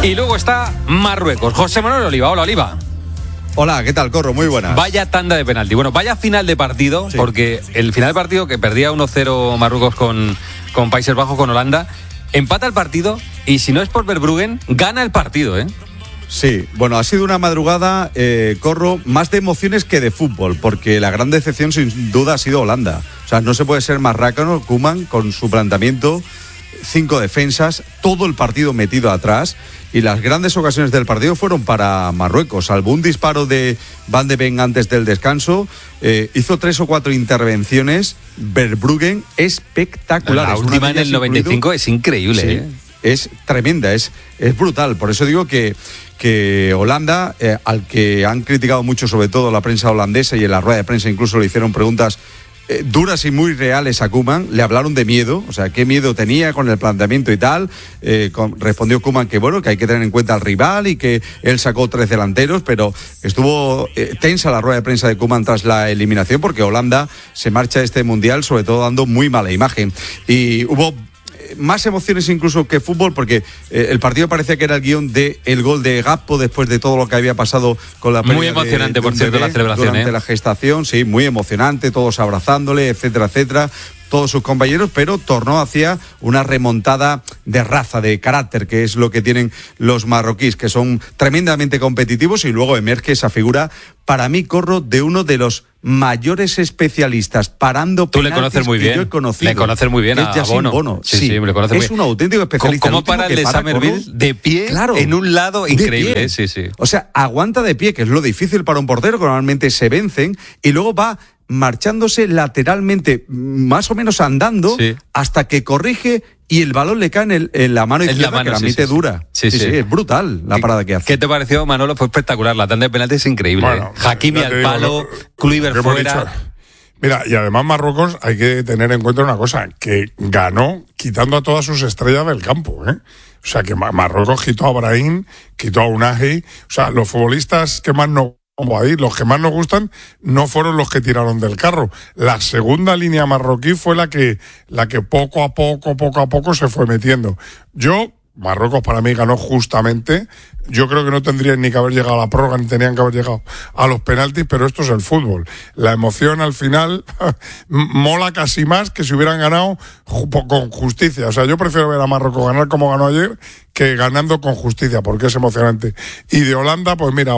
Y luego está Marruecos. José Manuel Oliva. Hola, Oliva. Hola, ¿qué tal, Corro? Muy buenas. Vaya tanda de penalti. Bueno, vaya final de partido, sí. Porque el final de partido que perdía 1-0 Marruecos con Países Bajos, con Holanda, empata el partido y si no es por Verbruggen, gana el partido, ¿eh? Sí, bueno, ha sido una madrugada, Corro, más de emociones que de fútbol, porque la gran decepción sin duda ha sido Holanda. O sea, no se puede ser más rácano, Koeman, con su planteamiento, 5 defensas, todo el partido metido atrás, y las grandes ocasiones del partido fueron para Marruecos, salvo un disparo de Van de Ven antes del descanso, hizo 3 o 4 intervenciones, Verbruggen espectacular. La última en el 95 es increíble, sí. Es tremenda, es brutal. Por eso digo que Holanda, al que han criticado mucho, sobre todo la prensa holandesa, y en la rueda de prensa incluso le hicieron preguntas duras y muy reales a Koeman, le hablaron de miedo, o sea, qué miedo tenía con el planteamiento y tal. Respondió Koeman que bueno, que hay que tener en cuenta al rival y que él sacó 3 delanteros, pero estuvo tensa la rueda de prensa de Koeman tras la eliminación, porque Holanda se marcha de este mundial sobre todo dando muy mala imagen. Y hubo más emociones incluso que fútbol, porque el partido parecía que era el guión del gol de Gakpo después de todo lo que había pasado con la pérdida. Muy emocionante, por cierto, la celebración. Durante la gestación, sí, muy emocionante, todos abrazándole, etcétera, etcétera, todos sus compañeros, pero tornó hacia una remontada de raza, de carácter, que es lo que tienen los marroquíes, que son tremendamente competitivos, y luego emerge esa figura, para mí, Corro, de uno de los mayores especialistas parando penaltis. Tú le conoces muy bien. Yo he conocido. Le conoces muy bien a Bono. Sí, me lo conoces muy bien. Es un auténtico especialista. ¿Cómo para el de Summerville de pie, claro, en un lado increíble? Sí. O sea, aguanta de pie, que es lo difícil para un portero, que normalmente se vencen, y luego va marchándose lateralmente, más o menos andando, sí, hasta que corrige y el balón le cae en la mano izquierda, que la mete dura. Sí, es brutal la parada que hace. ¿Qué te pareció, Manolo? Fue espectacular, la tanda de penaltis es increíble. Bueno, Hakimi al palo, Kluivert fuera. Mira, y además Marruecos hay que tener en cuenta una cosa, que ganó quitando a todas sus estrellas del campo, ¿eh? O sea, que Marruecos quitó a Brahim, quitó a Unai, o sea, los futbolistas que más no... los que más nos gustan no fueron los que tiraron del carro. La segunda línea marroquí fue la que poco a poco se fue metiendo. Marruecos para mí ganó justamente. Yo creo que no tendrían ni que haber llegado a la prórroga, ni tenían que haber llegado a los penaltis, pero esto es el fútbol. La emoción al final mola casi más que si hubieran ganado con justicia. O sea, yo prefiero ver a Marruecos ganar como ganó ayer que ganando con justicia, porque es emocionante. Y de Holanda, pues mira,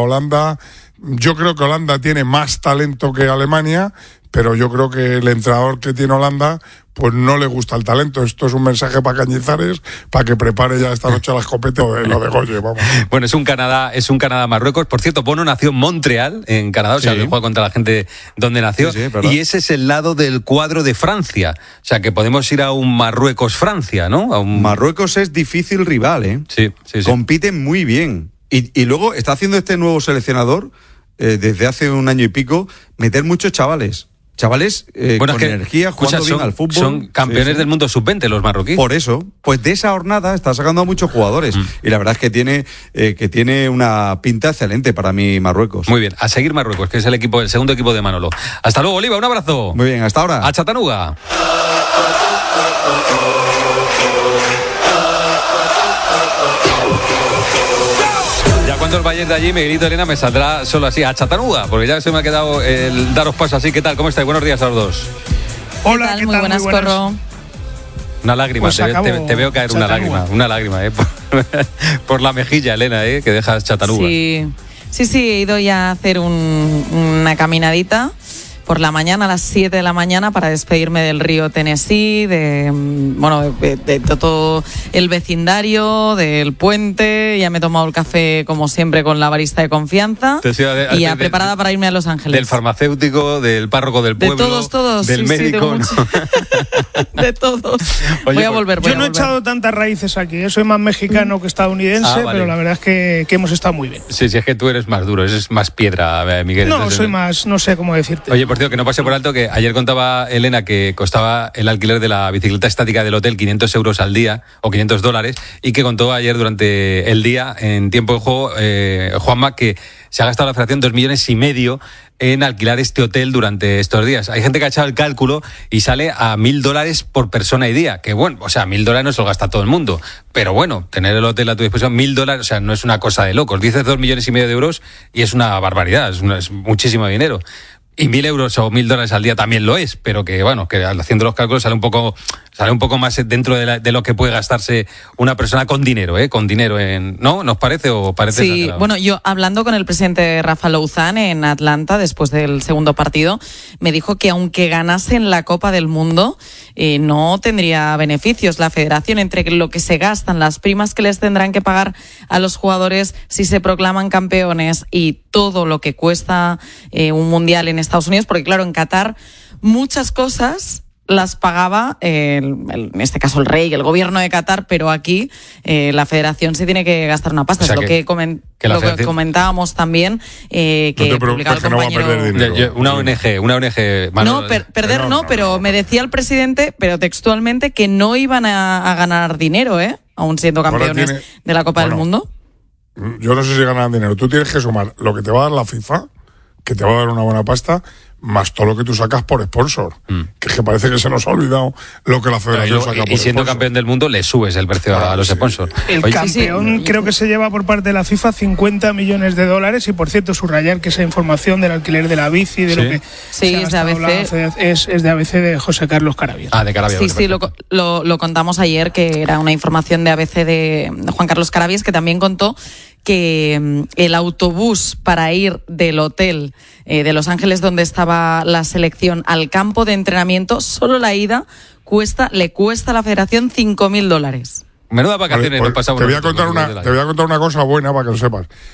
yo creo que Holanda tiene más talento que Alemania, pero yo creo que el entrenador que tiene Holanda pues no le gusta el talento. Esto es un mensaje para Cañizares, para que prepare ya esta noche la escopeta o lo de Goye, vamos. Bueno, es un Canadá-Marruecos. Por cierto, Bono nació en Montreal, en Canadá, o sea, le juega contra la gente donde nació. Sí, y ese es el lado del cuadro de Francia. O sea, que podemos ir a un Marruecos-Francia, ¿no? Marruecos es difícil rival, ¿eh? Sí. Compiten muy bien. Y luego está haciendo este nuevo seleccionador, desde hace un año y pico, meter muchos chavales con energía, jugando bien al fútbol. Son campeones del mundo sub-20 los marroquíes. Por eso, pues de esa jornada está sacando a muchos jugadores. Y la verdad es que tiene una pinta excelente para mí Marruecos. Muy bien, a seguir Marruecos, que es el segundo equipo de Manolo. Hasta luego, Oliva, un abrazo. Muy bien, hasta ahora. A Chattanooga. Cuando el Bayern de allí, Miguelito, Elena, me saldrá solo así, a Chattanooga, porque ya se me ha quedado el daros paso así. ¿Qué tal? ¿Cómo estáis? Buenos días a los dos. Hola, ¿qué tal? Muy buenas, Corro. Una lágrima, pues te veo caer una lágrima, por la mejilla, Elena, que dejas Chattanooga. Sí, he ido ya a hacer una caminadita por la mañana, a las 7 de la mañana, para despedirme del río Tennessee, de todo el vecindario, del puente. Ya me he tomado el café, como siempre, con la barista de confianza. Y ya preparada para irme a Los Ángeles. Del farmacéutico, del párroco del pueblo. De todos. Del médico. De todos. Oye, voy a volver. Yo no he echado tantas raíces aquí. Soy más mexicano que estadounidense, vale. Pero la verdad es que hemos estado muy bien. Sí, es que tú eres más duro, eres más piedra, Miguel. No, soy más, no sé cómo decirte. Oye, por por cierto, que no pase por alto que ayer contaba Elena que costaba el alquiler de la bicicleta estática del hotel 500 euros al día o $500 y que contó ayer durante el día en tiempo de juego Juanma que se ha gastado la federación 2,5 millones en alquilar este hotel durante estos días. Hay gente que ha echado el cálculo y sale a $1.000 por persona y día, que bueno, o sea, $1.000 no se lo gasta todo el mundo, pero bueno, tener el hotel a tu disposición, $1.000, o sea, no es una cosa de locos. Dices 2,5 millones de euros y es una barbaridad, es muchísimo dinero. Y 1.000 euros o $1.000 al día también lo es, pero que bueno, que haciendo los cálculos sale un poco más dentro de lo que puede gastarse una persona con dinero, ¿no? ¿Nos parece o parece? Sí, exagerado? Bueno, yo hablando con el presidente Rafa Louzán en Atlanta después del segundo partido, me dijo que aunque ganasen la Copa del Mundo, no tendría beneficios la federación entre lo que se gastan, las primas que les tendrán que pagar a los jugadores si se proclaman campeones y todo lo que cuesta un mundial en Estados Unidos, porque claro, en Qatar muchas cosas las pagaba, en este caso el rey, el gobierno de Qatar, pero aquí la federación sí tiene que gastar una pasta. O sea, es lo que comentábamos también, que no te preocupes, que no va a perder dinero. Una ONG... No, perder no, pero me decía el presidente, pero textualmente, que no iban a ganar dinero, aún siendo campeones de la Copa del Mundo. Yo no sé si ganan dinero. Tú tienes que sumar lo que te va a dar la FIFA, que te va a dar una buena pasta, más todo lo que tú sacas por sponsor. Que es que parece que se nos ha olvidado lo que la federación saca por sponsor. Y siendo campeón del mundo le subes el precio a los sponsors. El campeón creo que se lleva por parte de la FIFA $50 millones y por cierto subrayar que esa información del alquiler de la bici, de lo que es de ABC, es de ABC de José Carlos Carabias. De Carabias. Sí, lo contamos ayer, que era una información de ABC de Juan Carlos Carabias, que también contó que el autobús para ir del hotel de Los Ángeles donde estaba la selección al campo de entrenamiento, solo la ida le cuesta a la federación $5.000. Menuda vacaciones nos pasamos. Te voy a contar una cosa buena para que lo sepas.